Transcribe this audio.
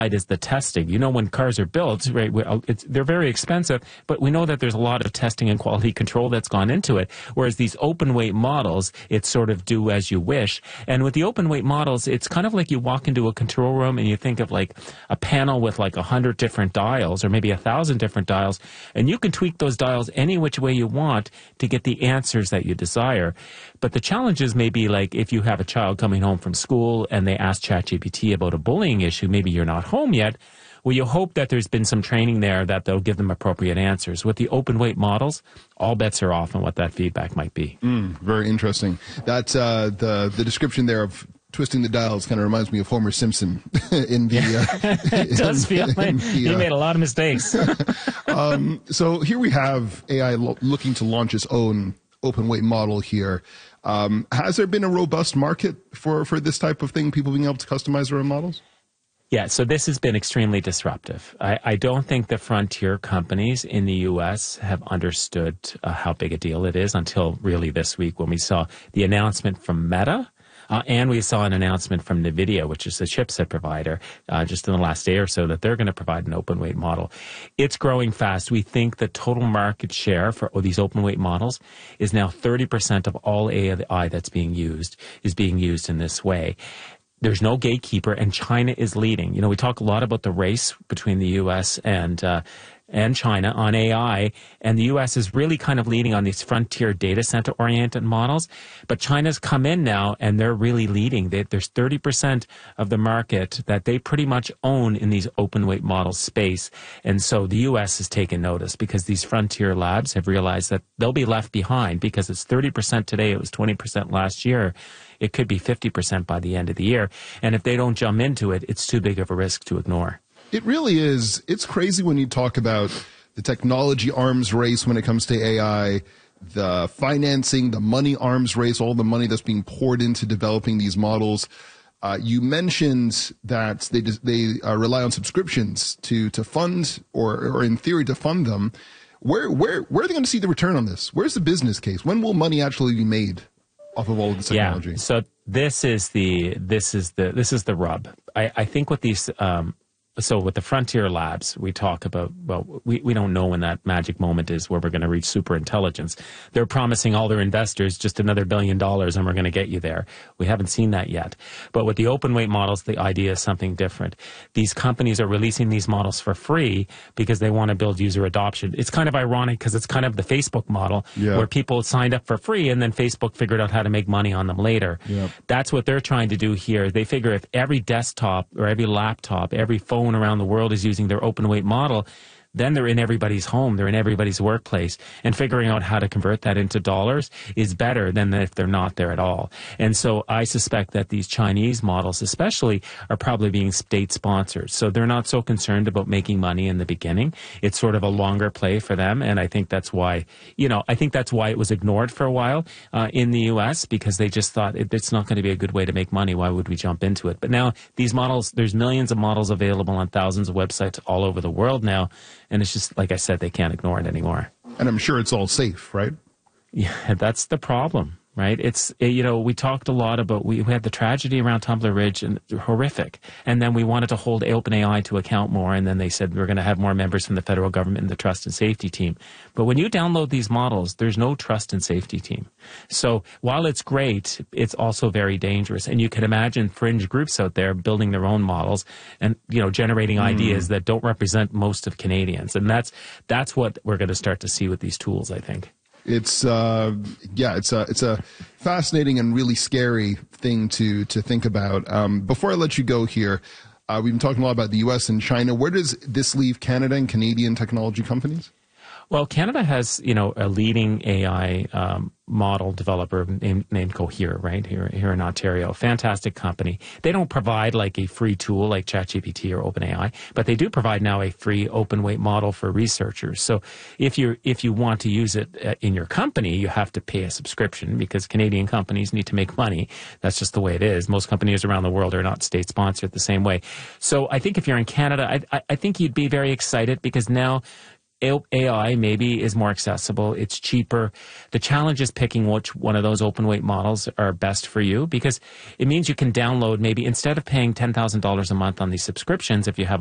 is the testing. You know, when cars are built, right, they're very expensive, but we know that there's a lot of testing and quality control that's gone into it. Whereas these open weight models, it's sort of do as you wish. And with the open weight models, it's kind of like you walk into a control room and you think of like a panel with like 100 different dials or maybe 1,000 different dials, and you can tweak those dials any which way you want to get the answers that you desire. But the challenges may be like if you have a child coming home from school and they ask ChatGPT about a bullying issue, maybe you're not home yet. Well, you hope that there's been some training there that they'll give them appropriate answers. With the open weight models, all bets are off on what that feedback might be. Very interesting. That's the description there of twisting the dials kind of reminds me of Homer Simpson in the. It does feel like he made a lot of mistakes. So here we have AI looking to launch its own open weight model here. Has there been a robust market for this type of thing, people being able to customize their own models? Yeah, so this has been extremely disruptive. I don't think the frontier companies in the U.S. have understood how big a deal it is until really this week when we saw the announcement from Meta. And we saw an announcement from NVIDIA, which is a chipset provider, just in the last day or so, that they're going to provide an open weight model. It's growing fast. We think the total market share for these open weight models is now 30% of all AI that's being used is being used in this way. There's no gatekeeper, and China is leading. You know, we talk a lot about the race between the U.S. and China on AI, and the U.S. is really kind of leading on these frontier data center-oriented models. But China's come in now, and they're really leading. There's 30% of the market that they pretty much own in these open-weight model space. And so the U.S. has taken notice because these frontier labs have realized that they'll be left behind because it's 30% today. It was 20% last year. It could be 50% by the end of the year. And if they don't jump into it, it's too big of a risk to ignore. It really is. It's crazy when you talk about the technology arms race when it comes to AI, the financing, the money arms race, all the money that's being poured into developing these models. You mentioned that they rely on subscriptions to fund or in theory to fund them. Where are they going to see the return on this? Where's the business case? When will money actually be made off of all of this technology? Yeah. So this is the rub. I think with these so with the frontier labs, we talk about, well, we don't know when that magic moment is where we're going to reach super intelligence. They're promising all their investors just another $1 billion and we're going to get you there. We haven't seen that yet. But with the open weight models, the idea is something different. These companies are releasing these models for free because they want to build user adoption. It's kind of ironic because it's kind of the Facebook model where people signed up for free and then Facebook figured out how to make money on them later. That's what they're trying to do here. They figure if every desktop or every laptop, every phone around the world is using their open weight model, then they're in everybody's home, they're in everybody's workplace, and figuring out how to convert that into dollars is better than if they're not there at all. And so I suspect that these Chinese models especially are probably being state sponsored. So they're not so concerned about making money in the beginning. It's sort of a longer play for them, and I think that's why, it was ignored for a while in the US, because they just thought it's not going to be a good way to make money. Why would we jump into it? But now these models, there's millions of models available on thousands of websites all over the world now. And it's just, like I said, they can't ignore it anymore. And I'm sure it's all safe, right? Yeah, that's the problem, right? It's, we talked a lot about, we had the tragedy around Tumbler Ridge, and horrific. And then we wanted to hold OpenAI to account more. And then they said we're going to have more members from the federal government and the trust and safety team. But when you download these models, there's no trust and safety team. So while it's great, it's also very dangerous. And you can imagine fringe groups out there building their own models and, generating ideas that don't represent most of Canadians. And that's what we're going to start to see with these tools, I think. It's it's a fascinating and really scary thing to think about. Before I let you go here, we've been talking a lot about the U.S. and China. Where does this leave Canada and Canadian technology companies? Well, Canada has, a leading AI model developer named Cohere, right, here in Ontario. Fantastic company. They don't provide like a free tool like ChatGPT or OpenAI, but they do provide now a free open weight model for researchers. So if you want to use it in your company, you have to pay a subscription because Canadian companies need to make money. That's just the way it is. Most companies around the world are not state sponsored the same way. So I think if you're in Canada, I think you'd be very excited because now AI maybe is more accessible. It's cheaper. The challenge is picking which one of those open weight models are best for you, because it means you can download, maybe instead of paying $10,000 a month on these subscriptions, if you have